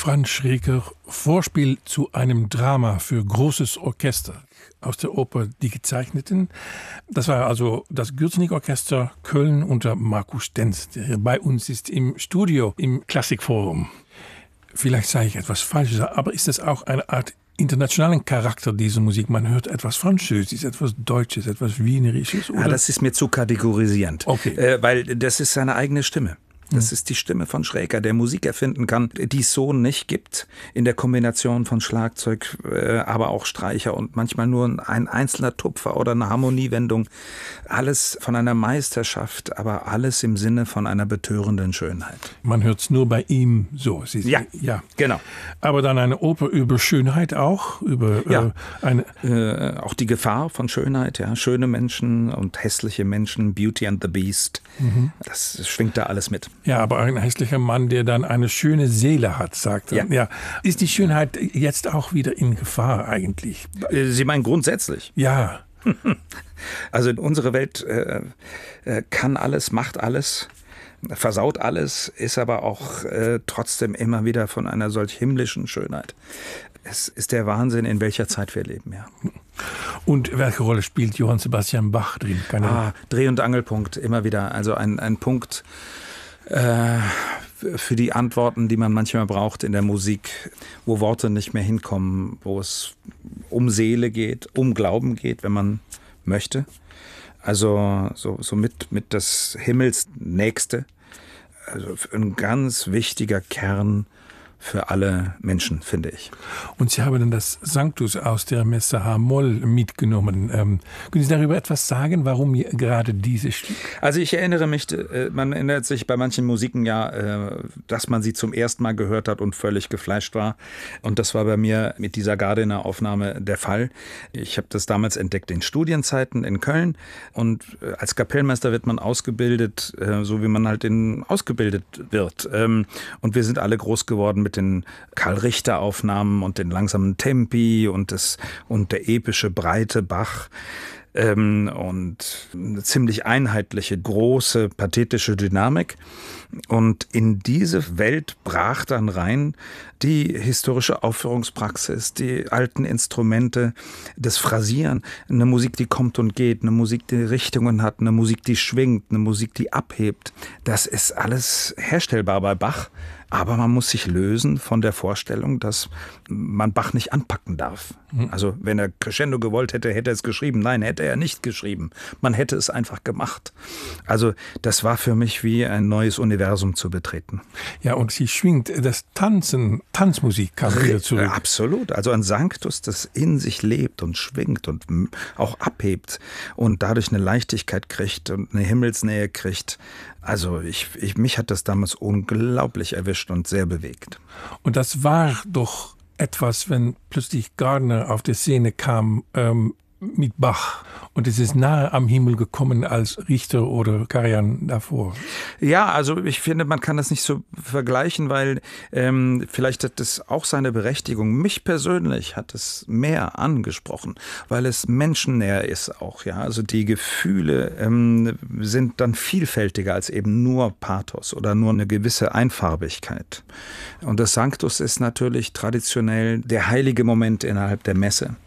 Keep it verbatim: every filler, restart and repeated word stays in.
Franz Schreker, Vorspiel zu einem Drama für großes Orchester aus der Oper Die Gezeichneten. Das war also das Gürzenich-Orchester Köln unter Markus Stenz, der hier bei uns ist im Studio im Klassikforum. Vielleicht sage ich etwas Falsches, aber ist das auch eine Art internationalen Charakter, diese Musik? Man hört etwas Französisches, etwas Deutsches, etwas Wienerisches? Oder? Ja, das ist mir zu kategorisierend, okay. äh, weil das ist seine eigene Stimme. Das ist die Stimme von Schreker, der Musik erfinden kann, die es so nicht gibt, in der Kombination von Schlagzeug, äh, aber auch Streicher und manchmal nur ein einzelner Tupfer oder eine Harmoniewendung. Alles von einer Meisterschaft, aber alles im Sinne von einer betörenden Schönheit. Man hört es nur bei ihm so. Sie, ja, ja, genau. Aber dann eine Oper über Schönheit auch, über ja. äh, eine äh, auch die Gefahr von Schönheit, ja, schöne Menschen und hässliche Menschen, Beauty and the Beast, mhm. das schwingt da alles mit. Ja, aber ein hässlicher Mann, der dann eine schöne Seele hat, sagt er. Ja. Ja. Ist die Schönheit jetzt auch wieder in Gefahr eigentlich? Sie meinen grundsätzlich? Ja. Also unsere Welt äh, kann alles, macht alles, versaut alles, ist aber auch äh, trotzdem immer wieder von einer solch himmlischen Schönheit. Es ist der Wahnsinn, in welcher Zeit wir leben, ja. Und welche Rolle spielt Johann Sebastian Bach drin? Keine ah, Dreh- und Angelpunkt, immer wieder. Also ein, ein Punkt äh, für die Antworten, die man manchmal braucht in der Musik, wo Worte nicht mehr hinkommen, wo es um Seele geht, um Glauben geht, wenn man möchte. Also so, so mit, mit das Himmelsnächste. Also ein ganz wichtiger Kern für alle Menschen, finde ich. Und Sie haben dann das Sanctus aus der Messe H-Moll mitgenommen. Ähm, können Sie darüber etwas sagen, warum gerade dieses Stück? Also ich erinnere mich, man erinnert sich bei manchen Musiken ja, dass man sie zum ersten Mal gehört hat und völlig gefleischt war. Und das war bei mir mit dieser Gardiner-Aufnahme der Fall. Ich habe das damals entdeckt in Studienzeiten in Köln. Und als Kapellmeister wird man ausgebildet, so wie man halt in, ausgebildet wird. Und wir sind alle groß geworden mit den Karl-Richter-Aufnahmen und den langsamen Tempi und, das, und der epische, breite Bach. Ähm, und eine ziemlich einheitliche, große, pathetische Dynamik. Und in diese Welt brach dann rein die historische Aufführungspraxis, die alten Instrumente, das Phrasieren, eine Musik, die kommt und geht, eine Musik, die Richtungen hat, eine Musik, die schwingt, eine Musik, die abhebt. Das ist alles herstellbar bei Bach. Aber man muss sich lösen von der Vorstellung, dass man Bach nicht anpacken darf. Also wenn er Crescendo gewollt hätte, hätte er es geschrieben. Nein, hätte er nicht geschrieben. Man hätte es einfach gemacht. Also das war für mich wie ein neues Universum zu betreten. Ja, und sie schwingt, das Tanzen, Tanzmusik kam wieder zurück. Absolut. Also ein Sanctus, das in sich lebt und schwingt und auch abhebt und dadurch eine Leichtigkeit kriegt und eine Himmelsnähe kriegt. Also ich, ich, mich hat das damals unglaublich erwischt und sehr bewegt. Und das war doch etwas, wenn plötzlich Gardiner auf die Szene kam ähm, mit Bach. Und es ist nahe am Himmel gekommen als Richter oder Karajan davor. Ja, also ich finde, man kann das nicht so vergleichen, weil ähm, vielleicht hat das auch seine Berechtigung. Mich persönlich hat es mehr angesprochen, weil es menschennäher ist auch. Ja, also die Gefühle ähm, sind dann vielfältiger als eben nur Pathos oder nur eine gewisse Einfarbigkeit. Und das Sanctus ist natürlich traditionell der heilige Moment innerhalb der Messe.